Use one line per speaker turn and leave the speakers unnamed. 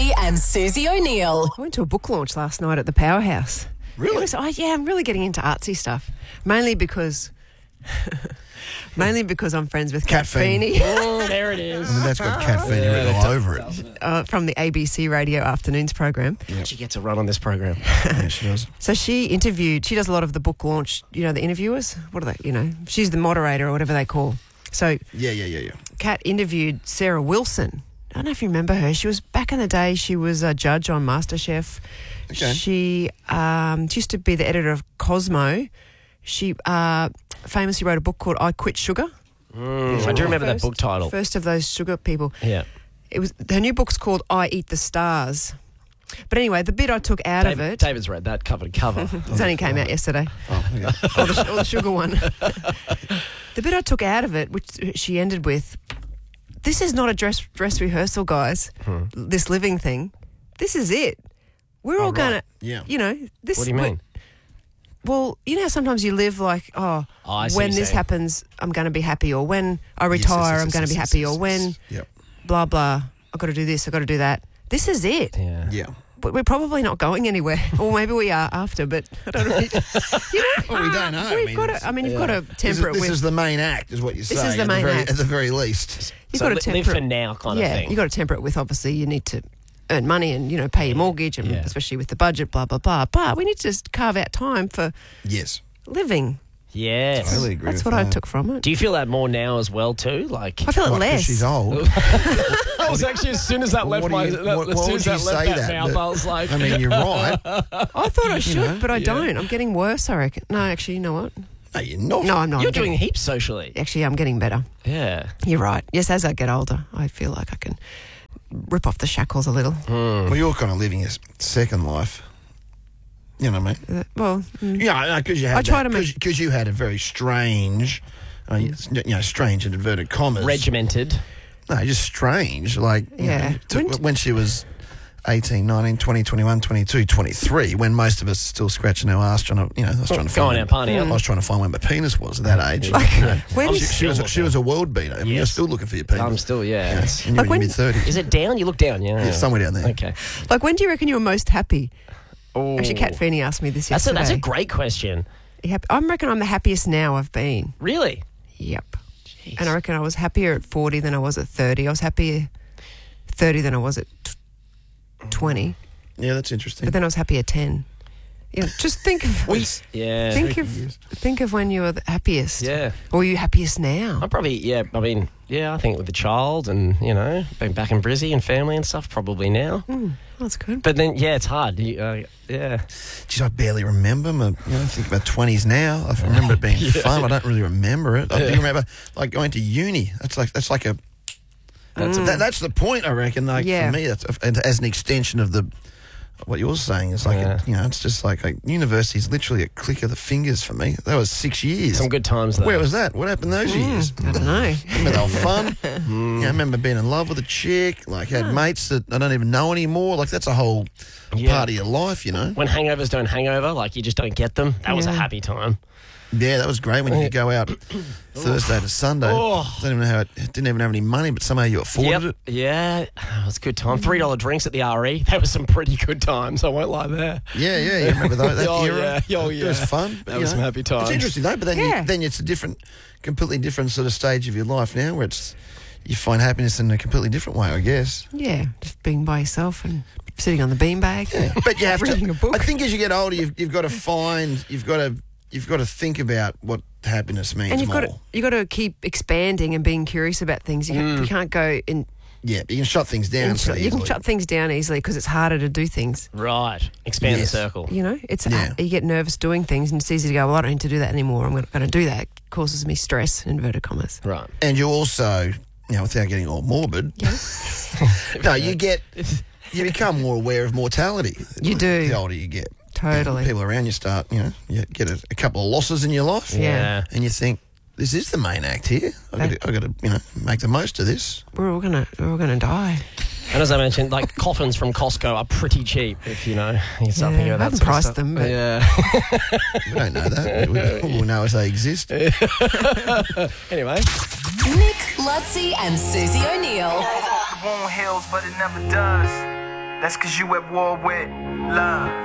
Lutzi and Susie O'Neill.
I went to a book launch last night at the Powerhouse.
Really?
I'm really getting into artsy stuff. Mainly because I'm friends with Kat Feeney
Oh, there it is.
I mean, that's got Kat Feeney written all over it.
from the ABC Radio Afternoons program.
She gets a run on this program.
Yeah, she does.
So she does a lot of the book launch, the interviewers. What are they, she's the moderator or whatever they call. So
Yeah.
Kat interviewed Sarah Wilson. I don't know if you remember her. She was back in the day. She was a judge on MasterChef.
Okay.
She used to be the editor of Cosmo. She famously wrote a book called I Quit Sugar.
I do remember that book title.
First of those sugar people.
Yeah.
Her new book's called I Eat the Stars. But anyway, the bit I took out of it.
David's read that cover to cover.
It only came out yesterday.
Oh, okay.
or the sugar one. The bit I took out of it, which she ended with, this is not a dress rehearsal, guys. This living thing. This is it. We're all going to,
Yeah.
this.
What do you mean?
Well, how sometimes you live like,
I see
when
what you're
this
saying.
happens, I'm going to be happy, or when I retire, I'm going to be happy, or when
Yep.
blah, blah, I've got to do this, I've got to do that. This is it.
Yeah.
Yeah.
But we're probably not going anywhere. Or maybe we are after, but I don't know.
Well, we don't know.
You've got to temper it
This
with...
is the main act, is what you're saying.
is the main act.
At the very least.
You've
So
got to
live
temper
for now kind of
Yeah,
thing.
you've got to temper it with, obviously, you need to earn money and, pay your mortgage, and especially with the budget, blah, blah, blah. But we need to just carve out time for
Yes.
living.
Yes.
Totally agree
That's
with
what I
that.
took from it.
Do you feel that more now as well too? Like
I feel it
What, 'cause
less.
she's old.
I was actually as soon as that left
What do you- why would you say that?
mouth,
But-
I was like,
I mean, you're right.
I thought I should, but I don't. I'm getting worse, I reckon. No, actually, you know what?
No, you're not.
No, I'm not.
you're
I'm getting-
doing heaps socially.
Actually, I'm getting better.
Yeah.
You're right. Yes, as I get older, I feel like I can rip off the shackles a little.
Well, you're kind of living your second life. You know what I mean? Yeah, because you had
I try to make-
because you had a very strange, strange in inverted commas.
Regimented.
No, just strange. Like,
Yeah.
when she was 18, 19, 20, 21, 22, 23, when most of us are still scratching our ass trying to, I was trying to
Going
find
out partying.
I was trying to find where my penis was at that age.
When
She was a world beater. I mean, you're
Yes.
still looking for your penis.
I'm still, yeah.
And you're
Like
in
when-
your mid-30s.
Is it down? You look down, yeah.
Yeah, somewhere down there.
Okay.
Like, when do you reckon you were most happy?
Oh.
Actually, Kat Feeney asked me this
That's
yesterday.
a great question.
I reckon I'm the happiest now I've been.
Really?
Yep. And I reckon I was happier at 40 than I was at 30. I was happier 30 than I was at 20.
Yeah, that's interesting.
But then I was happy at 10. Just think of
Yeah.
think of when you were the happiest.
Yeah.
Or are you happiest now?
I'm probably, I think with the child and, being back in Brizzy and family and stuff, probably now.
That's good.
But then, it's hard. Yeah.
Geez, I barely remember my, I think about 20s now. I remember it being fun. I don't really remember it. I do remember, like, going to uni. That's like a... That's the point, I reckon. Like,
Yeah.
for me, that's as an extension of what you're saying. It's like, it's just like university is literally a click of the fingers for me. That was 6 years.
Some good times, though.
Where was that? What happened those years?
I don't know.
Remember they were fun. I remember being in love with a chick. Like, had mates that I don't even know anymore. Like, that's a whole part of your life,
When hangovers don't hangover, like you just don't get them, that was a happy time.
Yeah, that was great when you could go out Thursday to Sunday.
Oh.
I don't even know how didn't even have any money, but somehow you afforded it.
Yeah, it was a good time. $3 drinks at the RE. That was some pretty good times. I won't lie there.
Yeah, you remember that
Oh,
era?
yeah. Oh,
It was
yeah.
fun.
That was some happy times.
It's interesting though, but then
Yeah.
then it's a completely different sort of stage of your life now, where you find happiness in a completely different way, I guess.
Yeah, just being by yourself and sitting on the beanbag.
But you have
Reading a
to.
book.
I think as you get older, you've got to think about what happiness means
And
more.
you've got to keep expanding and being curious about things. You can't go in.
Yeah, but you can shut things down so
You can
easily.
shut things down easily because it's harder to do things.
Right. Expand
Yes.
the circle.
It's
Yeah.
you get nervous doing things, and it's easy to go, well, I don't need to do that anymore. I'm not going to do that. It causes me stress, in inverted commas.
Right.
And you also, without getting all morbid, you become more aware of mortality.
You do.
The older you get.
Totally.
People around you start, you get a couple of losses in your life.
Yeah.
And you think, this is the main act here. I've got to, make the most of this.
We're all gonna die.
And as I mentioned, like coffins from Costco are pretty cheap if you start thinking about
I
that
haven't
sort of
priced
stuff.
them, but
Yeah.
We don't know that. We know as they exist.
Anyway.
Nick, Lutzi and Susie O'Neill.
It won't heals, but it never does. That's cause you at war with love.